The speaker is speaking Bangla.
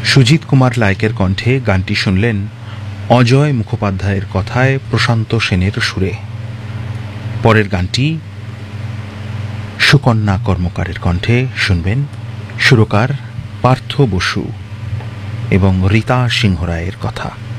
সুজিত কুমার লায়কের কণ্ঠে গানটি শুনলেন অজয় মুখোপাধ্যায়ের কথায় প্রশান্ত সেনের সুরে। পরের গানটি সুকন্যা কর্মকারের কণ্ঠে শুনবেন, সুরকার পার্থ বসু এবং রীতা সিংহ রায়ের কথা।